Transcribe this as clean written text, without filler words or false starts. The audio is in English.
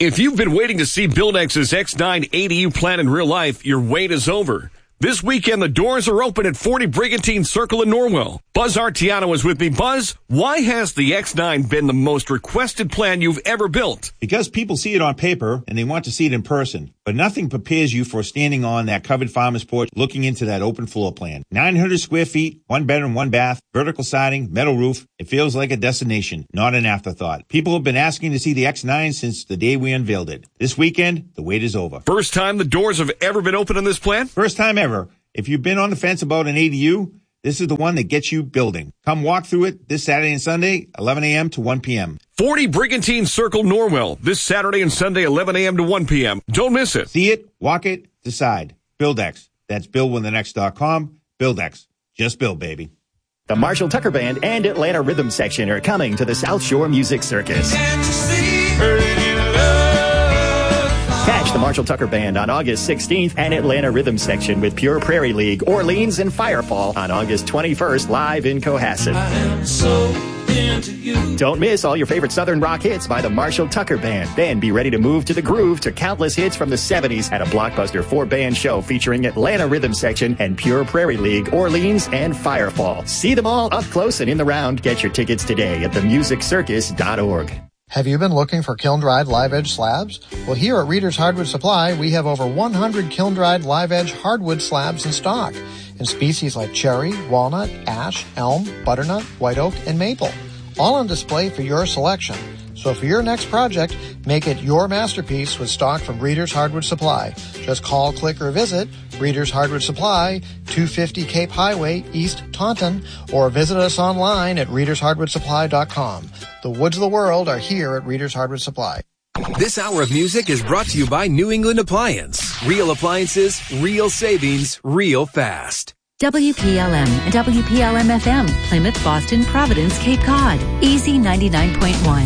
If you've been waiting to see Buildex's X9 ADU plan in real life, your wait is over. This weekend, the doors are open at 40 Brigantine Circle in Norwell. Buzz Artiano is with me. Buzz, why has the X9 been the most requested plan you've ever built? Because people see it on paper and they want to see it in person. But nothing prepares you for standing on that covered farmer's porch looking into that open floor plan. 900 square feet, 1 bedroom, 1 bath, vertical siding, metal roof. It feels like a destination, not an afterthought. People have been asking to see the X9 since the day we unveiled it. This weekend, the wait is over. First time the doors have ever been open on this plan? First time ever. If you've been on the fence about an ADU, this is the one that gets you building. Come walk through it this Saturday and Sunday, 11 a.m. to 1 p.m. 40 Brigantine Circle, Norwell, this Saturday and Sunday, 11 a.m. to 1 p.m. Don't miss it. See it, walk it, decide. Buildex. That's buildwiththenext.com. Buildex. Just build, baby. The Marshall Tucker Band and Atlanta Rhythm Section are coming to the South Shore Music Circus. Catch the Marshall Tucker Band on August 16th and Atlanta Rhythm Section with Pure Prairie League, Orleans, and Firefall on August 21st live in Cohasset. Don't miss all your favorite Southern rock hits by the Marshall Tucker Band. Then be ready to move to the groove to countless hits from the 70s at a blockbuster 4-band show featuring Atlanta Rhythm Section and Pure Prairie League, Orleans, and Firefall. See them all up close and in the round. Get your tickets today at themusiccircus.org. Have you been looking for kiln-dried live-edge slabs? Well, here at Reader's Hardwood Supply, we have over 100 kiln-dried live-edge hardwood slabs in stock in species like cherry, walnut, ash, elm, butternut, white oak, and maple, all on display for your selection. So for your next project, make it your masterpiece with stock from Reader's Hardwood Supply. Just call, click, or visit Reader's Hardwood Supply, 250 Cape Highway, East Taunton, or visit us online at readershardwoodsupply.com. The woods of the world are here at Reader's Hardwood Supply. This hour of music is brought to you by New England Appliance. Real appliances, real savings, real fast. WPLM and WPLM-FM, Plymouth, Boston, Providence, Cape Cod. Easy 99.1.